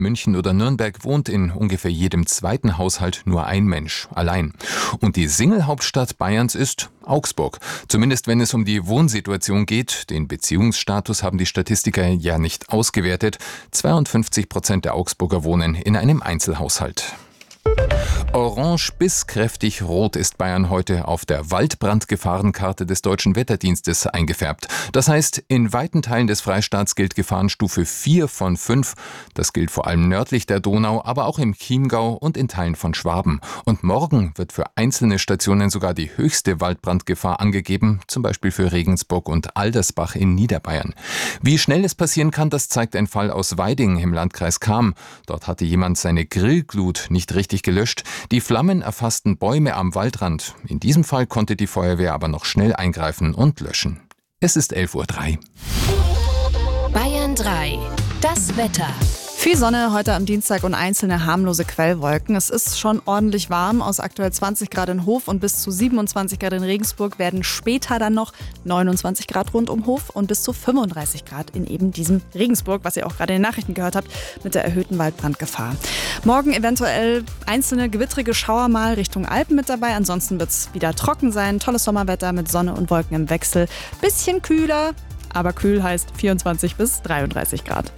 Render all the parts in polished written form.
München oder Nürnberg wohnt in ungefähr jedem zweiten Haushalt nur ein Mensch, allein. Und die Single-Hauptstadt Bayerns ist Augsburg. Zumindest wenn es um die Wohnsituation geht. Den Beziehungsstatus haben die Statistiker ja nicht ausgewertet. 52% der Augsburger wohnen in einem Einzelhaushalt. Orange bis kräftig rot ist Bayern heute auf der Waldbrandgefahrenkarte des Deutschen Wetterdienstes eingefärbt. Das heißt, in weiten Teilen des Freistaats gilt Gefahrenstufe 4 von 5. Das gilt vor allem nördlich der Donau, aber auch im Chiemgau und in Teilen von Schwaben. Und morgen wird für einzelne Stationen sogar die höchste Waldbrandgefahr angegeben, zum Beispiel für Regensburg und Aldersbach in Niederbayern. Wie schnell es passieren kann, das zeigt ein Fall aus Weiding im Landkreis Cham. Dort hatte jemand seine Grillglut nicht richtig gelöscht. Die Flammen erfassten Bäume am Waldrand. In diesem Fall konnte die Feuerwehr aber noch schnell eingreifen und löschen. Es ist 11:03 Uhr. Bayern 3. Das Wetter. Viel Sonne heute am Dienstag und einzelne harmlose Quellwolken. Es ist schon ordentlich warm. Aus aktuell 20 Grad in Hof und bis zu 27 Grad in Regensburg werden später dann noch 29 Grad rund um Hof und bis zu 35 Grad in eben diesem Regensburg, was ihr auch gerade in den Nachrichten gehört habt, mit der erhöhten Waldbrandgefahr. Morgen eventuell einzelne gewittrige Schauer mal Richtung Alpen mit dabei. Ansonsten wird es wieder trocken sein. Tolles Sommerwetter mit Sonne und Wolken im Wechsel. Bisschen kühler, aber kühl heißt 24 bis 33 Grad.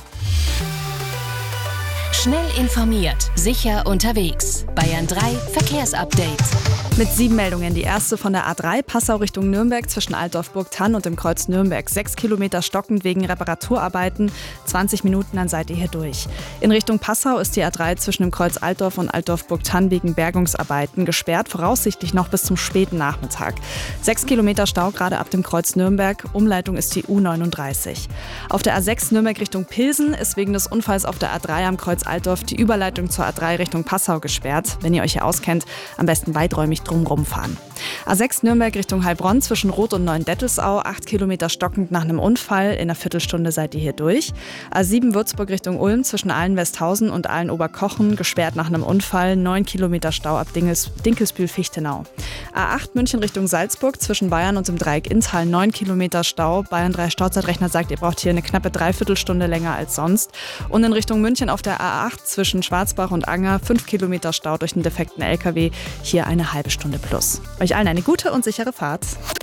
Schnell informiert, sicher unterwegs. Bayern 3 Verkehrsupdate. Mit 7 Meldungen. Die erste von der A3 Passau Richtung Nürnberg zwischen Altdorf-Burgthann und dem Kreuz Nürnberg. 6 Kilometer stockend wegen Reparaturarbeiten. 20 Minuten, dann seid ihr hier durch. In Richtung Passau ist die A3 zwischen dem Kreuz Altdorf und Altdorf-Burgthann wegen Bergungsarbeiten gesperrt. Voraussichtlich noch bis zum späten Nachmittag. 6 Kilometer Stau gerade ab dem Kreuz Nürnberg. Umleitung ist die U39. Auf der A6 Nürnberg Richtung Pilsen ist wegen des Unfalls auf der A3 am Kreuz Altdorf die Überleitung zur A3 Richtung Passau gesperrt. Wenn ihr euch hier auskennt, am besten weiträumig drumherum fahren. A6 Nürnberg Richtung Heilbronn zwischen Roth und Neuendettelsau, 8 Kilometer stockend nach einem Unfall. In einer Viertelstunde seid ihr hier durch. A7 Würzburg Richtung Ulm zwischen Ahlen-Westhausen und Ahlen-Oberkochen, gesperrt nach einem Unfall. 9 Kilometer Stau ab Dinkelsbühl-Fichtenau. A8 München Richtung Salzburg zwischen Bayern und dem Dreieck Inntal, 9 Kilometer Stau. Bayern 3 Stauzeitrechner sagt, ihr braucht hier eine knappe Dreiviertelstunde länger als sonst. Und in Richtung München auf der A8 zwischen Schwarzbach und Anger, 5 Kilometer Stau durch einen defekten LKW. Hier eine halbe Stunde plus. Euch allen eine gute und sichere Fahrt.